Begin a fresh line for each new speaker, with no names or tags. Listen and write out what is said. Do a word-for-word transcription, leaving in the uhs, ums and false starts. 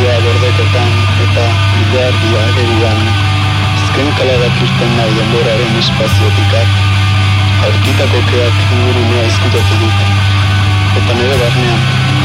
Ibilbidea gordeketan eta ilargia agerian, azken kaladak irten nahi denboraren espaziotikak, aurkitako keak ingurunea izkutatu dut, eta nire barnean,